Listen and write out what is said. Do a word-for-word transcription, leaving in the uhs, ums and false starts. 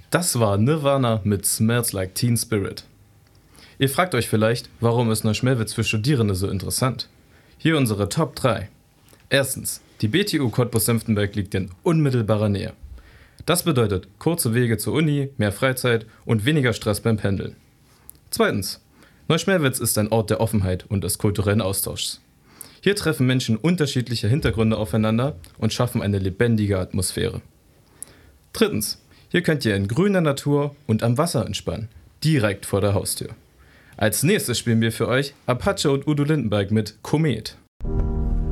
Das war Nirvana mit Smells Like Teen Spirit. Ihr fragt euch vielleicht, warum ist Neuschmelwitz für Studierende so interessant? Hier unsere Top drei. Erstens, die B T U Cottbus-Senftenberg liegt in unmittelbarer Nähe. Das bedeutet kurze Wege zur Uni, mehr Freizeit und weniger Stress beim Pendeln. Zweitens, Neuschmelwitz ist ein Ort der Offenheit und des kulturellen Austauschs. Hier treffen Menschen unterschiedlicher Hintergründe aufeinander und schaffen eine lebendige Atmosphäre. Drittens, hier könnt ihr in grüner Natur und am Wasser entspannen, direkt vor der Haustür. Als nächstes spielen wir für euch Apache und Udo Lindenberg mit Komet.